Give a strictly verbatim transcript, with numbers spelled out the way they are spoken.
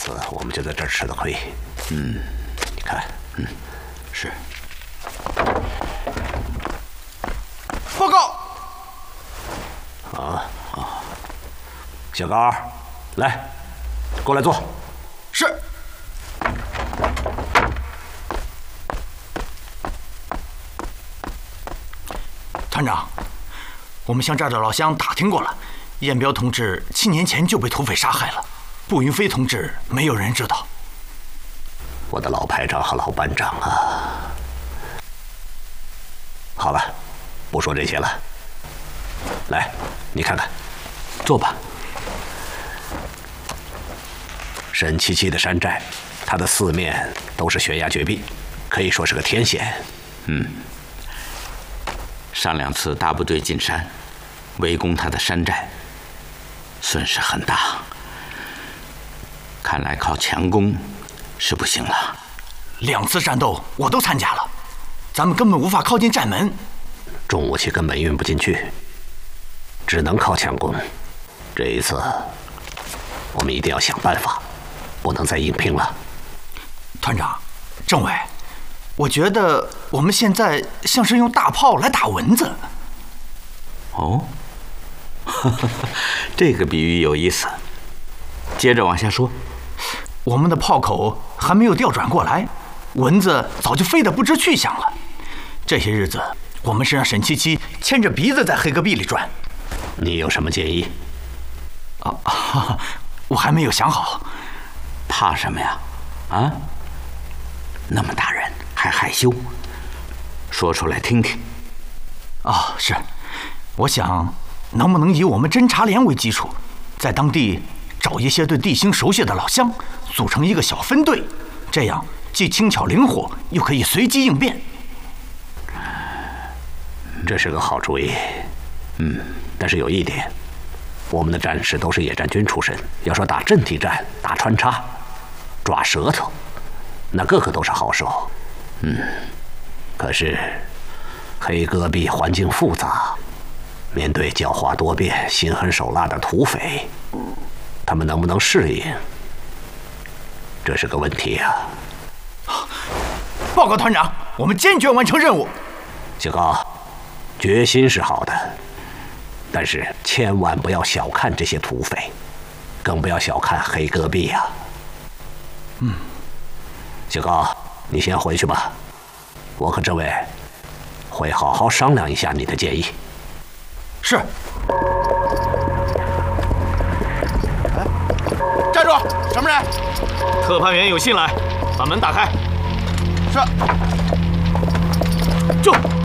次我们就在这儿吃的亏。嗯，你看， 嗯，是。 报告。 啊啊，小高，来，过来坐。 是。团长，我们向这儿的老乡打听过了，彦彪同志七年前就被土匪杀害了，步云飞同志没有人知道。 我的老排长和老班长啊！好了，不说这些了。来，你看看， 坐吧。 沈七七的山寨，它的四面都是悬崖绝壁，可以说是个天险。 嗯。上两次大部队进山，围攻他的山寨，损失很大。看来靠强攻是不行了。 两次战斗我都参加了，咱们根本无法靠近寨门， 重武器根本运不进去，只能靠强攻。这一次，我们一定要想办法，不能再硬拼了。 团长，政委。我觉得我们现在像是用大炮来打蚊子。 哦，这个比喻有意思。接着往下说。 我们的炮口还没有调转过来，蚊子早就飞得不知去向了。这些日子，我们是让沈七七牵着鼻子在黑戈壁里转。 你有什么建议？ 啊，我还没有想好。 怕什么呀？啊？那么大人还害羞，说出来听听。 哦，是，我想能不能以我们侦察连为基础，在当地找一些对地形熟悉的老乡，组成一个小分队，这样既轻巧灵活，又可以随机应变。 这是个好主意。嗯，但是有一点，我们的战士都是野战军出身，要说打阵地战、打穿插、抓舌头，那个个都是好手。嗯，可是黑戈壁环境复杂，面对狡猾多变、心狠手辣的土匪，他们能不能适应，这是个问题啊。 报告团长，我们坚决完成任务。 小高，决心是好的，但是千万不要小看这些土匪，更不要小看黑戈壁呀。 嗯， 小高，你先回去吧，我和政委会好好商量一下你的建议。 是。站住！什么人？ 特派员有信来，把门打开。 是。 住！